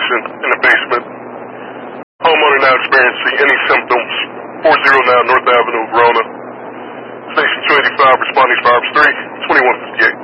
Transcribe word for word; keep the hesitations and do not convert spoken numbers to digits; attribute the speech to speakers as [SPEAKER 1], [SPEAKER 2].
[SPEAKER 1] explosion in the basement. Homeowner now experiencing any symptoms. four oh nine North Avenue, Verona. Station two eighty-five, responding fire three, twenty-one fifty-eight.